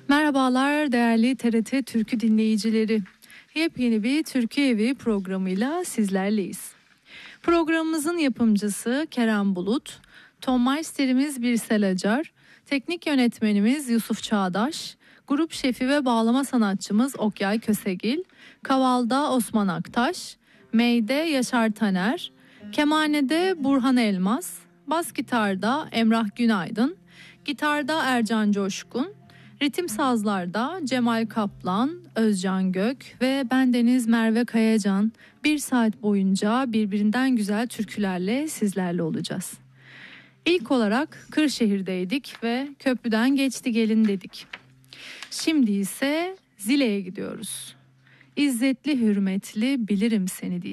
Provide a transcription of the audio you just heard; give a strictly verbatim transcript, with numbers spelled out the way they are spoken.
Merhabalar değerli T R T Türkü dinleyicileri. Yepyeni bir Türkü Evi programıyla sizlerleyiz. Programımızın yapımcısı Kerem Bulut, ton meisterimiz Birsel Acar, teknik yönetmenimiz Yusuf Çağdaş, grup şefi ve bağlama sanatçımız Okyay Kösegil, kavalda Osman Aktaş, meyde Yaşar Taner, kemanede Burhan Elmas, bas gitarda Emrah Günaydın, gitarda Ercan Coşkun, ritim sazlarda Cemal Kaplan, Özcan Gök ve bendeniz Merve Kayacan bir saat boyunca birbirinden güzel türkülerle sizlerle olacağız. İlk olarak Kırşehir'deydik ve köprüden geçti gelin dedik. Şimdi ise Zile'ye gidiyoruz. İzzetli hürmetli bilirim seni diyeceğiz.